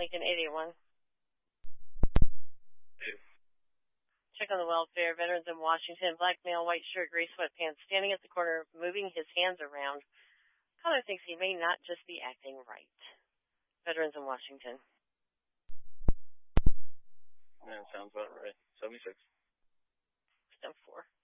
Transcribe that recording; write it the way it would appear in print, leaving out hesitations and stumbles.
Lincoln 881. Hey. Check on the welfare. Veterans in Washington. Black male, white shirt, gray sweatpants, standing at the corner, moving his hands around. Caller thinks he may not just be acting right. Veterans in Washington. That sounds about right. 76. Step 4.